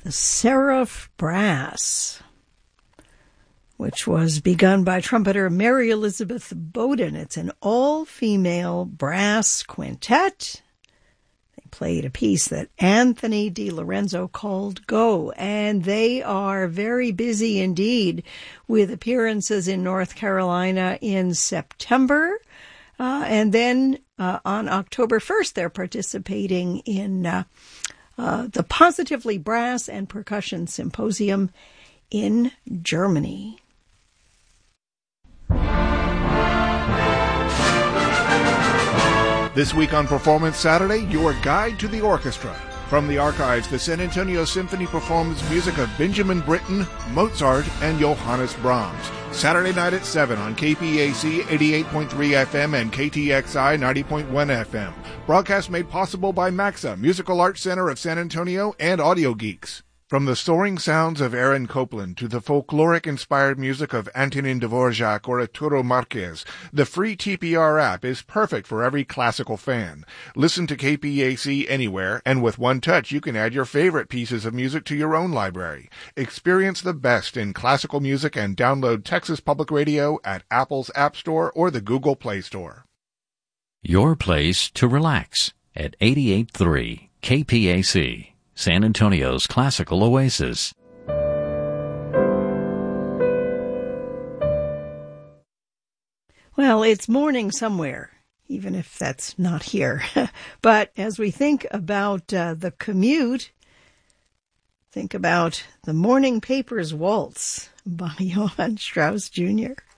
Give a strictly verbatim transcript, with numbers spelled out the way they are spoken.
the Seraph Brass, which was begun by trumpeter Mary Elizabeth Bowden. It's an all-female brass quintet. They played a piece that Anthony DiLorenzo called Go, and they are very busy indeed with appearances in North Carolina in September. Uh, and then uh, on October first, they're participating in uh, uh, the Positively Brass and Percussion Symposium in Germany. This week on Performance Saturday, your guide to the orchestra. From the archives, the San Antonio Symphony performs music of Benjamin Britten, Mozart, and Johannes Brahms. Saturday night at seven on K P A C eighty-eight point three F M and K T X I ninety point one F M. Broadcast made possible by MAXA, Musical Arts Center of San Antonio, and Audio Geeks. From the soaring sounds of Aaron Copland to the folkloric-inspired music of Antonin Dvorak or Arturo Marquez, the free T P R app is perfect for every classical fan. Listen to K P A C anywhere, and with one touch you can add your favorite pieces of music to your own library. Experience the best in classical music and download Texas Public Radio at Apple's App Store or the Google Play Store. Your place to relax at eighty-eight point three K P A C. San Antonio's classical oasis. Well, it's morning somewhere, even if that's not here. But as we think about uh, the commute, think about the Morning Papers Waltz by Johann Strauss Junior